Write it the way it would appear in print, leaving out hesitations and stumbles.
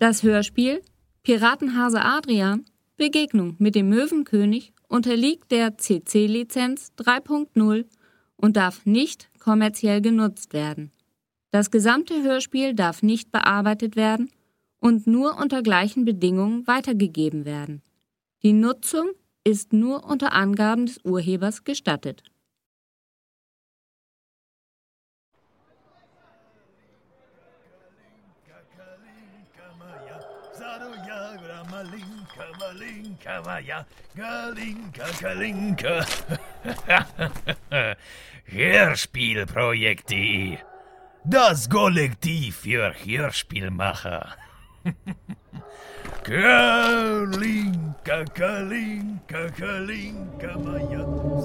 Das Hörspiel Piratenhase Adrian – Begegnung mit dem Möwenkönig unterliegt der CC-Lizenz 3.0 und darf nicht kommerziell genutzt werden. Das gesamte Hörspiel darf nicht bearbeitet werden und nur unter gleichen Bedingungen weitergegeben werden. Die Nutzung ist nur unter Angaben des Urhebers gestattet. Hörspielprojekt.de, das Kollektiv für Hörspielmacher. Kalinka, Kalinka, Kalinka, Maja.